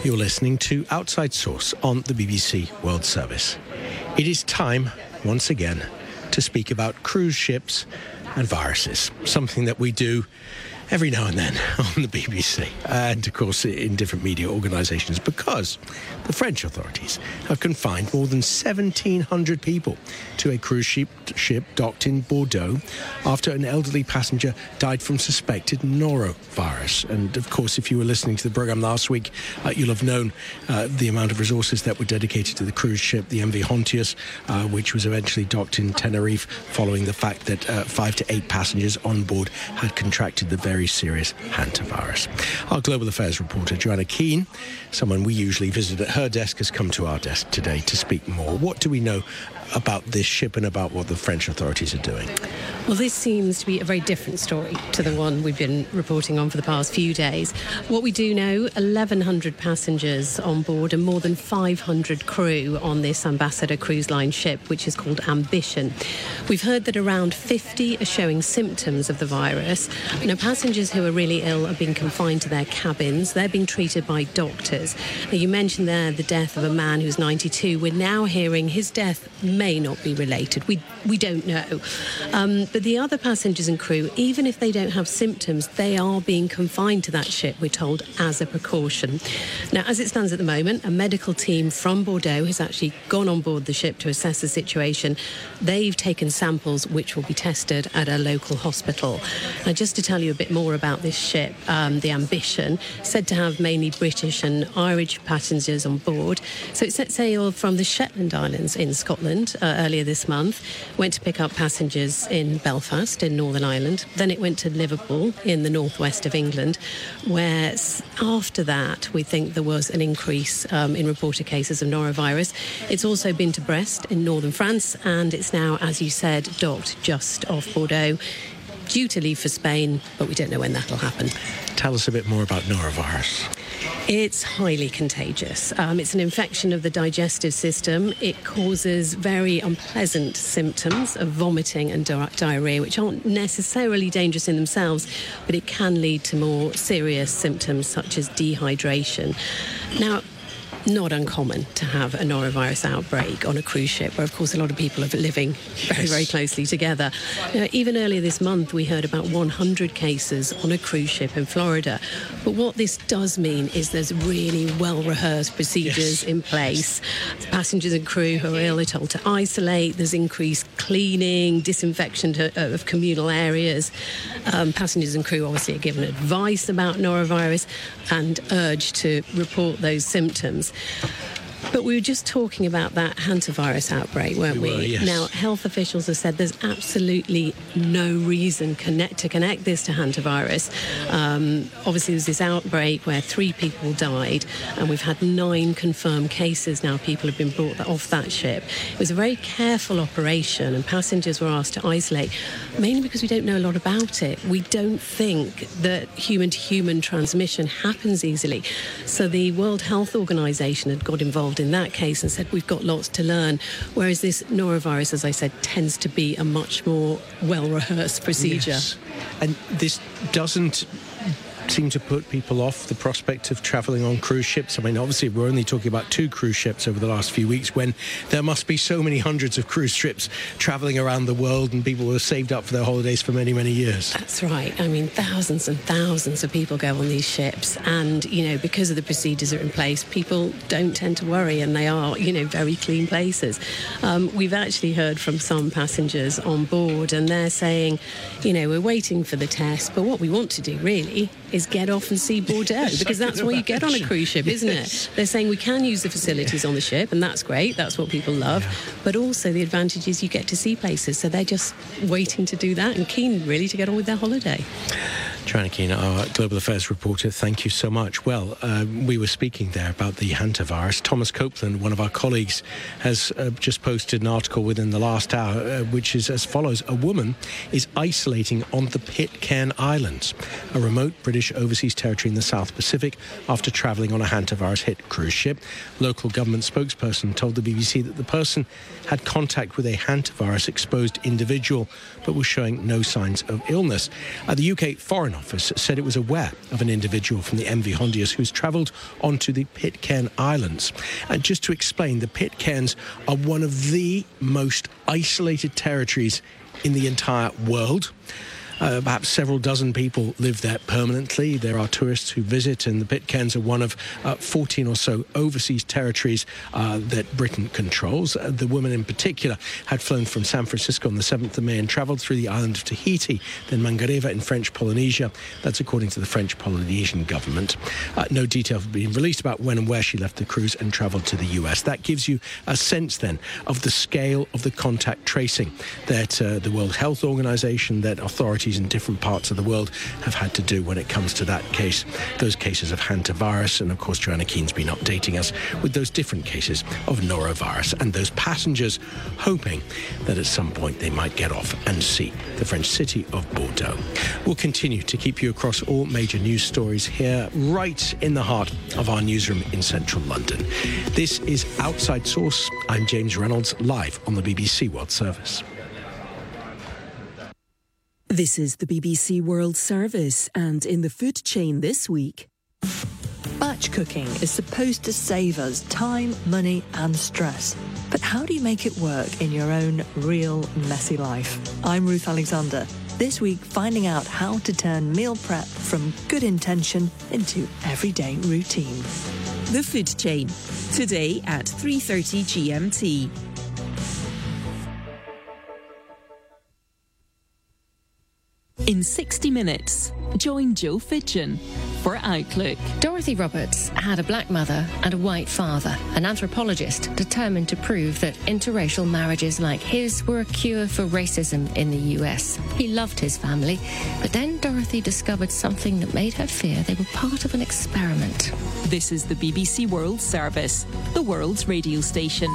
You're listening to Outside Source on the BBC World Service. It is time, once again, to speak about cruise ships and viruses, something that we do every now and then on the BBC and, of course, in different media organisations, because the French authorities have confined more than 1,700 people to a cruise ship docked in Bordeaux after an elderly passenger died from suspected norovirus. And, of course, if you were listening to the programme last week, you'll have known the amount of resources that were dedicated to the cruise ship, the MV Hontius, which was eventually docked in Tenerife following the fact that 5 to 8 passengers on board had contracted the very serious hantavirus. Our global affairs reporter, Joanna Keane, someone we usually visit at her desk, has come to our desk today to speak more. What do we know about this ship and about what the French authorities are doing? Well, this seems to be a very different story to the one we've been reporting on for the past few days. What we do know, 1,100 passengers on board and more than 500 crew on this Ambassador Cruise Line ship, which is called Ambition. We've heard that around 50 are showing symptoms of the virus. Now, passengers who are really ill are being confined to their cabins. They're being treated by doctors. Now, you mentioned there the death of a man who's 92. We're now hearing his death may not be related. We don't know. But the other passengers and crew, even if they don't have symptoms, they are being confined to that ship, we're told, as a precaution. Now, as it stands at the moment, a medical team from Bordeaux has actually gone on board the ship to assess the situation. They've taken samples which will be tested at a local hospital. Now, just to tell you a bit more about this ship, the Ambition, said to have mainly British and Irish passengers on board. So it set sail from the Shetland Islands in Scotland earlier this month, went to pick up passengers in Belfast in Northern Ireland. Then it went to Liverpool in the northwest of England, where after that we think there was an increase in reported cases of norovirus. It's also been to Brest in northern France, and it's now, as you said, docked just off Bordeaux, due to leave for Spain, but we don't know when that'll happen. Tell us a bit more about norovirus. It's highly contagious. It's an infection of the digestive system. It causes very unpleasant symptoms of vomiting and diarrhoea, which aren't necessarily dangerous in themselves, but it can lead to more serious symptoms such as dehydration. Now, not uncommon to have a norovirus outbreak on a cruise ship where, of course, a lot of people are living very, very closely together. Now, even earlier this month, we heard about 100 cases on a cruise ship in Florida. But what this does mean is there's really well-rehearsed procedures in place. The passengers and crew who are ill are told to isolate. There's increased cleaning, disinfection of communal areas. Passengers and crew obviously are given advice about norovirus and urged to report those symptoms. But we were just talking about that hantavirus outbreak, weren't we? Yes. Now, health officials have said there's absolutely no reason to connect this to hantavirus. Obviously, there's this outbreak where 3 people died, and we've had 9 confirmed cases now. People have been brought off that ship. It was a very careful operation, and passengers were asked to isolate, mainly because we don't know a lot about it. We don't think that human-to-human transmission happens easily. So the World Health Organization had got involved in that case and said we've got lots to learn, whereas this norovirus, as I said, tends to be a much more well-rehearsed procedure. Yes. And this doesn't seem to put people off the prospect of travelling on cruise ships. I mean, obviously, we're only talking about 2 cruise ships over the last few weeks, when there must be so many hundreds of cruise ships travelling around the world, and people were saved up for their holidays for many, many years. That's right. I mean, thousands and thousands of people go on these ships, and, you know, because of the procedures that are in place, people don't tend to worry, and they are, you know, very clean places. We've actually heard from some passengers on board, and they're saying, you know, we're waiting for the test, but what we want to do really is get off and see Bordeaux, because that's what you get on a cruise ship, isn't it? They're saying we can use the facilities on the ship, and that's great, that's what people love, but also the advantage is you get to see places, so they're just waiting to do that and keen really to get on with their holiday. Joanna Keane, our Global Affairs reporter, thank you so much. Well, we were speaking there about the hantavirus. Thomas Copeland, one of our colleagues, has just posted an article within the last hour, which is as follows. A woman is isolating on the Pitcairn Islands, a remote British overseas territory in the South Pacific, after travelling on a hantavirus-hit cruise ship. Local government spokesperson told the BBC that the person had contact with a hantavirus-exposed individual, but was showing no signs of illness. The UK Foreign Foreign Office said it was aware of an individual from the MV Hondias who's travelled onto the Pitcairn Islands. And just to explain, the Pitcairns are one of the most isolated territories in the entire world. Perhaps several dozen people live there permanently. There are tourists who visit, and the Pitcairns are one of 14 or so overseas territories that Britain controls. The woman in particular had flown from San Francisco on the 7th of May and travelled through the island of Tahiti, then Mangareva in French Polynesia. That's according to the French Polynesian government. No detail have been released about when and where she left the cruise and travelled to the US. That gives you a sense then of the scale of the contact tracing that the World Health Organization, that authorities in different parts of the world have had to do when it comes to that case, those cases of hantavirus. And of course, Joanna Keane's been updating us with those different cases of norovirus and those passengers hoping that at some point they might get off and see the French city of Bordeaux. We'll continue to keep you across all major news stories here, right in the heart of our newsroom in central London. This is Outside Source. I'm James Reynolds, live on the BBC World Service. This is the BBC World Service, and in the food chain this week. Batch cooking is supposed to save us time, money and stress. But how do you make it work in your own real messy life? I'm Ruth Alexander. This week, finding out how to turn meal prep from good intention into everyday routine. The food chain, today at 3:30 GMT. In 60 minutes, join Joe Fitchin for Outlook. Dorothy Roberts had a black mother and a white father, an anthropologist determined to prove that interracial marriages like his were a cure for racism in the US. He loved his family, but then Dorothy discovered something that made her fear they were part of an experiment. This is the BBC World Service, the world's radio station.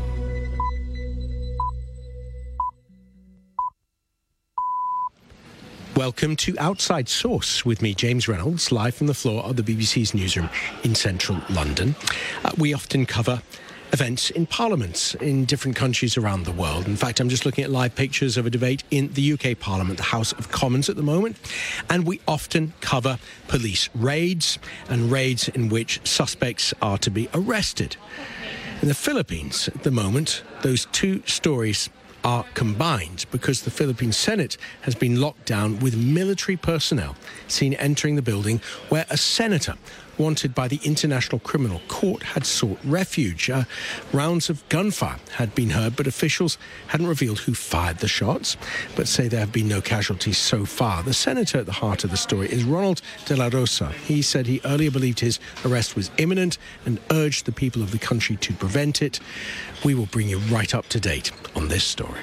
Welcome to Outside Source with me, James Reynolds, live from the floor of the BBC's newsroom in central London. We often cover events in parliaments in different countries around the world. In fact, I'm just looking at live pictures of a debate in the UK Parliament, the House of Commons at the moment. And we often cover police raids and raids in which suspects are to be arrested. In the Philippines at the moment, those two stories are combined because the Philippine Senate has been locked down with military personnel seen entering the building where a senator wanted by the International Criminal Court had sought refuge. Rounds of gunfire had been heard, but officials hadn't revealed who fired the shots, but say there have been no casualties so far. The senator at the heart of the story is Ronald De La Rosa. He said he earlier believed his arrest was imminent and urged the people of the country to prevent it. We will bring you right up to date on this story.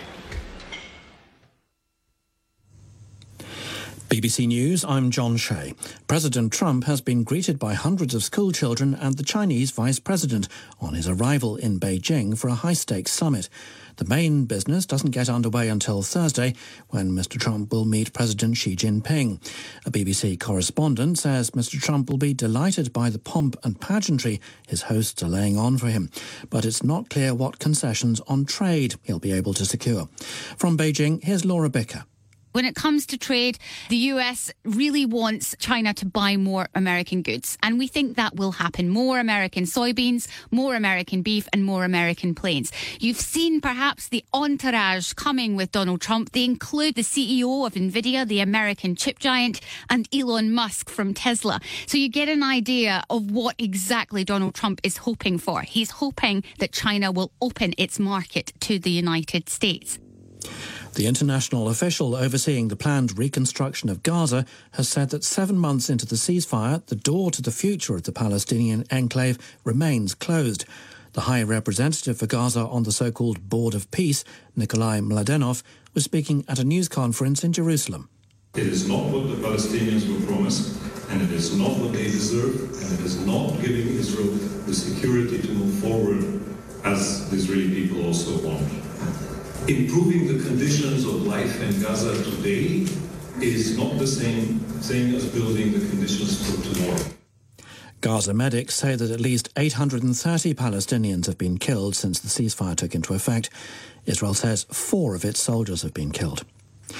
BBC News, I'm John Shea. President Trump has been greeted by hundreds of school children and the Chinese vice president on his arrival in Beijing for a high-stakes summit. The main business doesn't get underway until Thursday, when Mr. Trump will meet President Xi Jinping. A BBC correspondent says Mr. Trump will be delighted by the pomp and pageantry his hosts are laying on for him, but it's not clear what concessions on trade he'll be able to secure. From Beijing, here's Laura Bicker. When it comes to trade, the US really wants China to buy more American goods. And we think that will happen. More American soybeans, more American beef and more American planes. You've seen perhaps the entourage coming with Donald Trump. They include the CEO of NVIDIA, the American chip giant, and Elon Musk from Tesla. So you get an idea of what exactly Donald Trump is hoping for. He's hoping that China will open its market to the United States. The international official overseeing the planned reconstruction of Gaza has said that 7 months into the ceasefire, the door to the future of the Palestinian enclave remains closed. The High Representative for Gaza on the so-called Board of Peace, Nikolai Mladenov, was speaking at a news conference in Jerusalem. It is not what the Palestinians were promised, and it is not what they deserve, and it is not giving Israel the security to move forward as the Israeli people also want. Improving the conditions of life in Gaza today is not the same thing as building the conditions for tomorrow. Gaza medics say that at least 830 Palestinians have been killed since the ceasefire took into effect. Israel says 4 of its soldiers have been killed.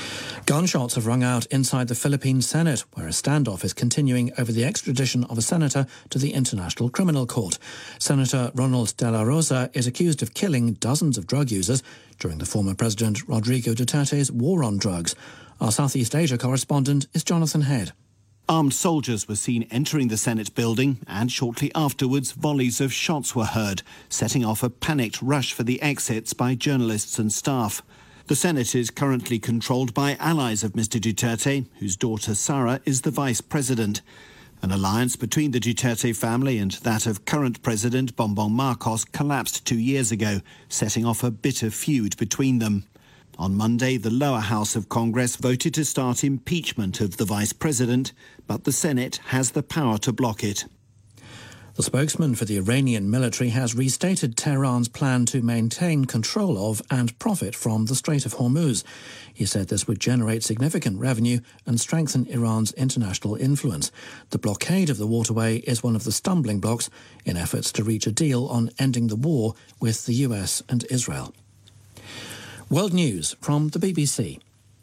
Gunshots have rung out inside the Philippine Senate, where a standoff is continuing over the extradition of a senator to the International Criminal Court. Senator Ronald De La Rosa is accused of killing dozens of drug users during the former President Rodrigo Duterte's war on drugs. Our Southeast Asia correspondent is Jonathan Head. Armed soldiers were seen entering the Senate building, and shortly afterwards volleys of shots were heard, setting off a panicked rush for the exits by journalists and staff. The Senate is currently controlled by allies of Mr. Duterte, whose daughter Sara is the vice president. An alliance between the Duterte family and that of current President Bongbong Marcos collapsed 2 years ago, setting off a bitter feud between them. On Monday, the lower house of Congress voted to start impeachment of the vice president, but the Senate has the power to block it. The spokesman for the Iranian military has restated Tehran's plan to maintain control of and profit from the Strait of Hormuz. He said this would generate significant revenue and strengthen Iran's international influence. The blockade of the waterway is one of the stumbling blocks in efforts to reach a deal on ending the war with the US and Israel. World News from the BBC.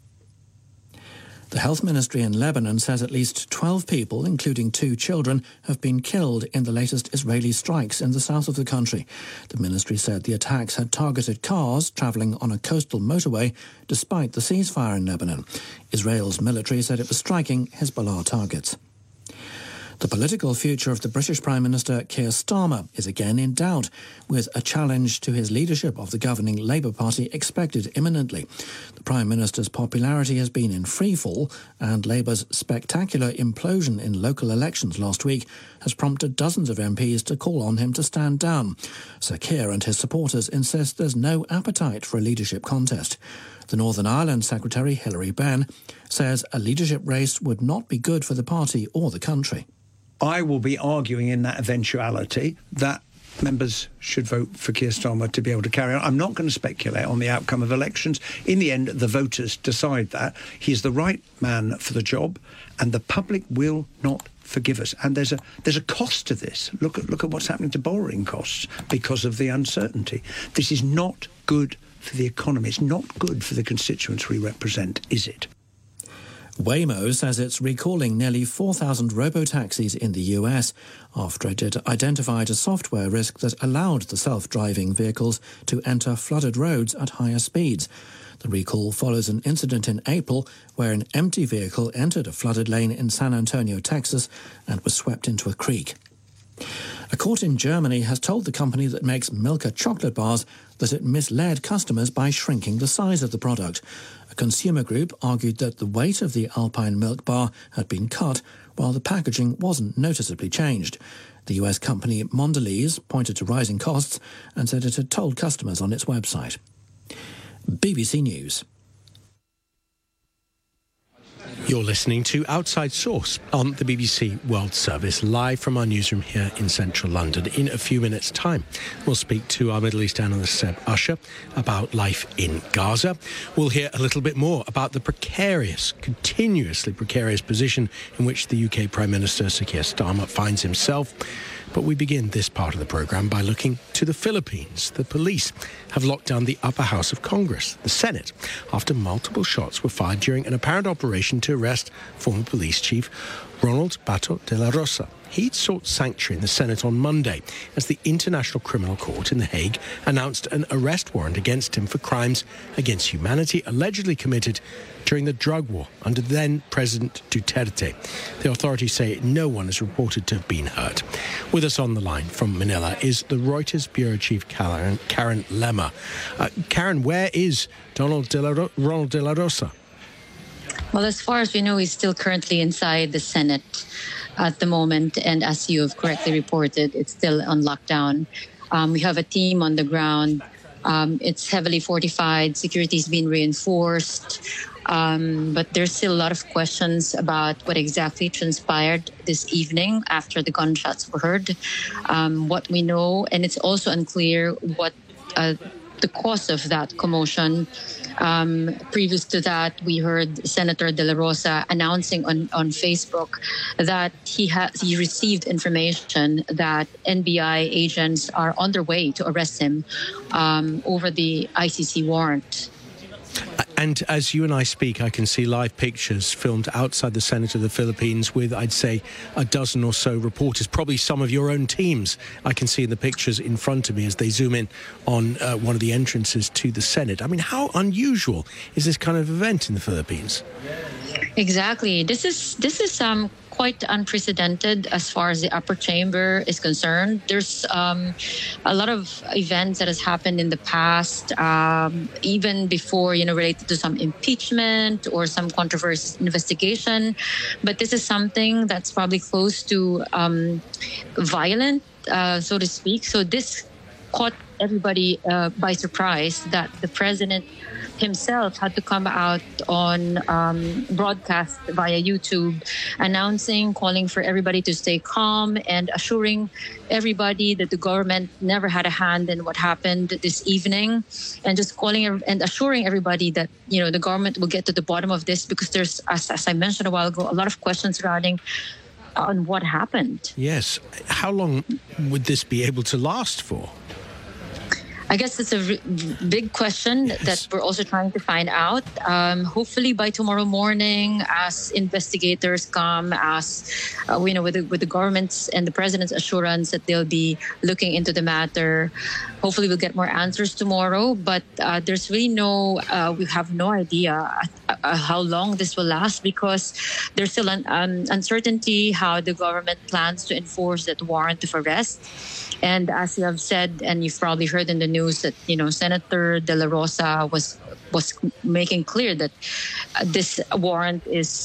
The Health Ministry in Lebanon says at least 12 people, including 2 children, have been killed in the latest Israeli strikes in the south of the country. The ministry said the attacks had targeted cars travelling on a coastal motorway despite the ceasefire in Lebanon. Israel's military said it was striking Hezbollah targets. The political future of the British Prime Minister Keir Starmer is again in doubt, with a challenge to his leadership of the governing Labour Party expected imminently. The Prime Minister's popularity has been in freefall, and Labour's spectacular implosion in local elections last week has prompted dozens of MPs to call on him to stand down. Sir Keir and his supporters insist there's no appetite for a leadership contest. The Northern Ireland Secretary, Hilary Benn, says a leadership race would not be good for the party or the country. I will be arguing in that eventuality that members should vote for Keir Starmer to be able to carry on. I'm not going to speculate on the outcome of elections. In the end, the voters decide that. He's the right man for the job, and the public will not forgive us. And there's a cost to this. Look at what's happening to borrowing costs because of the uncertainty. This is not good for the economy. It's not good for the constituents we represent, is it? Waymo says it's recalling nearly 4,000 robo-taxis in the US after it had identified a software risk that allowed the self-driving vehicles to enter flooded roads at higher speeds. The recall follows an incident in April where an empty vehicle entered a flooded lane in San Antonio, Texas, and was swept into a creek. A court in Germany has told the company that makes Milka chocolate bars that it misled customers by shrinking the size of the product. A consumer group argued that the weight of the Alpine milk bar had been cut, while the packaging wasn't noticeably changed. The US company Mondelez pointed to rising costs and said it had told customers on its website. BBC News. You're listening to Outside Source on the BBC World Service, live from our newsroom here in central London. In a few minutes' time, we'll speak to our Middle East analyst Seb Usher about life in Gaza. We'll hear a little bit more about the continuously precarious position in which the UK Prime Minister Sir Keir Starmer finds himself. But we begin this part of the programme by looking to the Philippines. The police have locked down the upper house of Congress, the Senate, after multiple shots were fired during an apparent operation to arrest former police chief Ronald Bato de la Rosa. He'd sought sanctuary in the Senate on Monday as the International Criminal Court in The Hague announced an arrest warrant against him for crimes against humanity allegedly committed during the drug war under then-President Duterte. The authorities say no one is reported to have been hurt. With us on the line from Manila is the Reuters Bureau Chief Karen Lemmer. Karen, where is Ronald de la Rosa? Well, as far as we know, he's still currently inside the Senate at the moment. And as you have correctly reported, it's still on lockdown. We have a team on the ground. It's heavily fortified. Security's been reinforced. But there's still a lot of questions about what exactly transpired this evening after the gunshots were heard. What we know, and it's also unclear what the cause of that commotion. Previous to that, we heard Senator De La Rosa announcing on Facebook that he received information that NBI agents are on their way to arrest him over the ICC warrant. And as you and I speak, I can see live pictures filmed outside the Senate of the Philippines with, I'd say, a dozen or so reporters, probably some of your own teams. I can see in the pictures in front of me as they zoom in on one of the entrances to the Senate. I mean, how unusual is this kind of event in the Philippines? Exactly. This is quite unprecedented as far as the upper chamber is concerned. There's a lot of events that has happened in the past, even before, related to some impeachment or some controversial investigation. But this is something that's probably close to violent, so to speak. So this caught everybody by surprise that the president himself had to come out on broadcast via YouTube, calling for everybody to stay calm and assuring everybody that the government never had a hand in what happened this evening, and just calling and assuring everybody that the government will get to the bottom of this, because there's, as I mentioned a while ago, a lot of questions surrounding on what happened. Yes. How long would this be able to last for? I guess it's a big question that we're also trying to find out. Hopefully by tomorrow morning, as investigators come, with the government's and the president's assurance that they'll be looking into the matter, hopefully we'll get more answers tomorrow. But there's really we have no idea how long this will last, because there's still an uncertainty how the government plans to enforce that warrant of arrest. And as you have said, and you've probably heard in the news, that Senator De La Rosa was making clear that this warrant is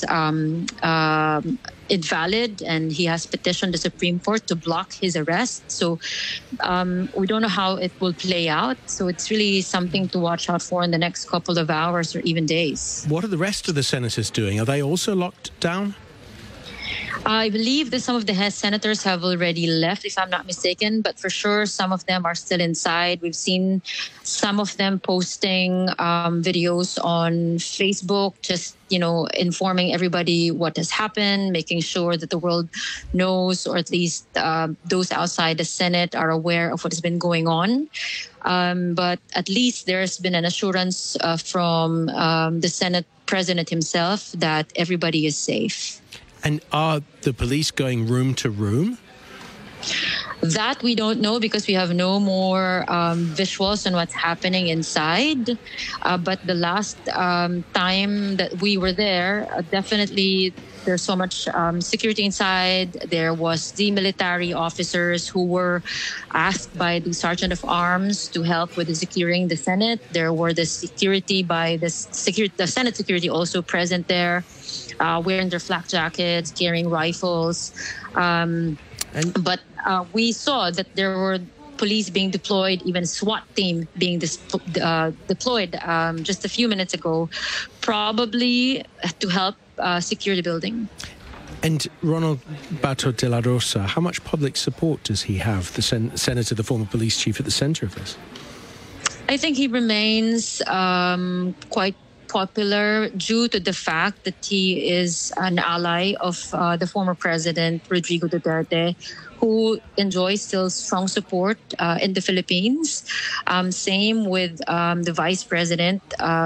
invalid, and he has petitioned the Supreme Court to block his arrest. So we don't know how it will play out. So it's really something to watch out for in the next couple of hours or even days. What are the rest of the senators doing? Are they also locked down? I believe that some of the senators have already left, if I'm not mistaken, but for sure some of them are still inside. We've seen some of them posting videos on Facebook, just, informing everybody what has happened, making sure that the world knows, or at least those outside the Senate are aware of what has been going on. But at least there's been an assurance from the Senate president himself that everybody is safe. And are the police going room to room? That we don't know, because we have no more visuals on what's happening inside. But the last time that we were there, definitely there's so much security inside. There was the military officers who were asked by the Sergeant of Arms to help with securing the Senate. There were the security by the Senate security also present there, wearing their flak jackets, carrying rifles. But we saw that there were police being deployed, even a SWAT team being deployed just a few minutes ago, probably to help secure the building. And Ronald Bato de la Rosa, how much public support does he have, the senator, the former police chief, at the center of this? I think he remains quite popular due to the fact that he is an ally of the former president, Rodrigo Duterte, who enjoys still strong support in the Philippines. Same with the vice president,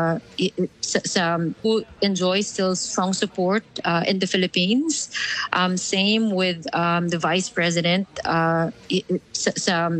who enjoys still strong support in the Philippines. Same with the vice president,